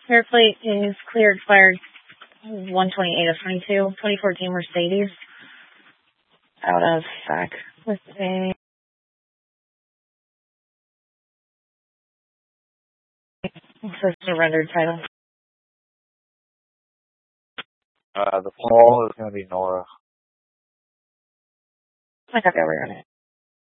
Rear plate is clear, expired 128 of 22, 2014 Mercedes. Out of SAC with a surrendered title. The Paul is going to be Nora. I got that right on it.